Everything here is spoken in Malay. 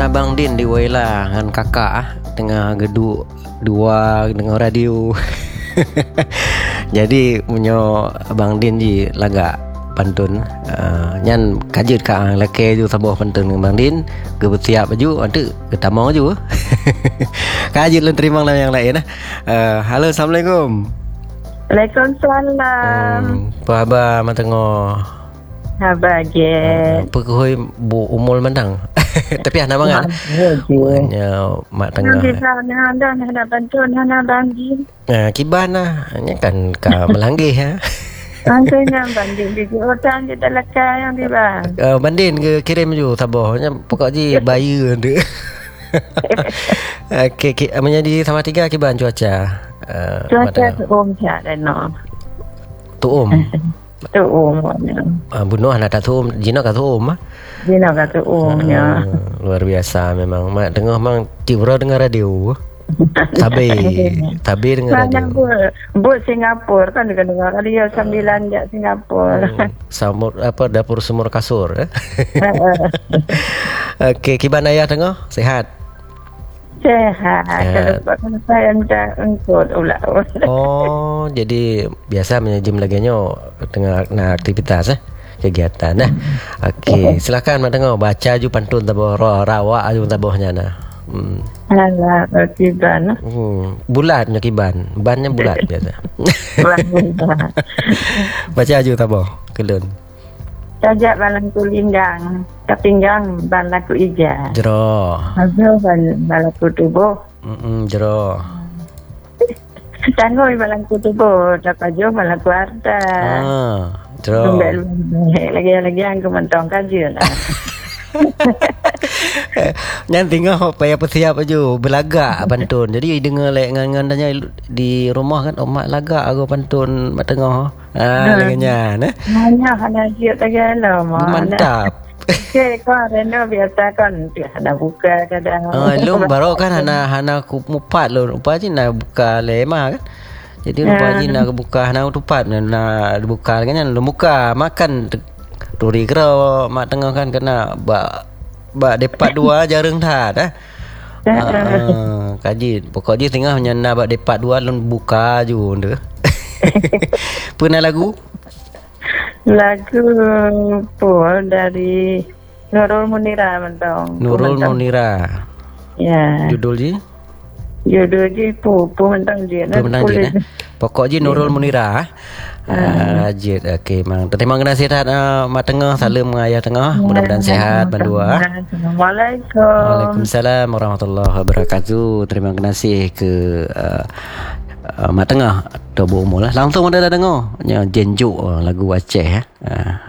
Abang Din di Waila dengan kakak tengah geduk dua dengan radio. Jadi punya Abang Din je lagak pantun. Nyan kajut ka laki ju sabuh pantun dengan Abang Din, ke bersiap baju ada ke tamang ju. Kajut lu terima lah yang lain. Halo, Assalamualaikum. Waalaikumsalam. Apa khabar mak tengok? Bahagia. Apa kehoi bu umul mandang. Tapi ana mangan. Nya mak tengah. Ada bantuan ada banjir. Kiban lah. Nya kan ka melanggih ha. Angkanya banding di hutan di telaka yang di bang. Banding ke kirim ju Sabah. Nya pokok je bayar tu. Okey, menjadi sama tiga kiban cuaca. Cuaca siya rin no. Tuum. Tuum. Bunuh anak tak tuum, jina ka tuum ah. Jina ka tuum ya. Luar biasa memang. Mak tengah mang tiura dengar radio. Tabe dengar radio. Bu Singapura kan dengar radio 9 jak Singapura. Samur apa dapur semur kasur eh. Okey, kiban ayah tengah sehat. Sehat. Kalau saya minta engkau ulah. Oh, jadi biasa menjam laginya tengah aktivitas kegiatan Okey, silakan mak tengok baca ju pantun taboh rawak ju tabohnya nah. Alah, kiban. Bulatnya kiban, bannya bulat biasa. Baca ju taboh kelun. Sajak balaku linggang, kepinggang balaku ija. Jero. Hasil balaku tubuh. Jero. Tanggoi balaku tubuh, dapat jo balaku harta. Jero. Lagi aku mentong kajian. Nyan tinggal payah persiap aja belagak pantun. Jadi dengar lek ngan tanya di rumah kan mak lagak aku pantun mak tengah. Laganya Hanya hana jiut tagalo mo. Mantap. Okey, kau reno biasa kan ada buka kadang. Lum baru kan hana ku mupat lu. Upa je nak buka lema kan. Jadi upa je nak buka hana tupat nak buka kan lu buka makan turi kero mak tengah kan kena bak depat dua jarang dah. Kaji pokok dia tengah nyana bak depat dua lun buka ju tu. Pernah lagu pun dari Nurul Munira mentong. Nurul Munira. Ya. Judul je pu mentong je. Pokok je Nurul Munira. Rajit. Okey, mang. Terima kasih sihat mak tengah salam ayah tengah. Mudah-mudahan sehat bandua. Assalamualaikum. Waalaikumsalam warahmatullahi wabarakatuh. Terima kasih ke mak tengah Tobo Umul lah. Langsung ada dengar. Jenjuk lagu Aceh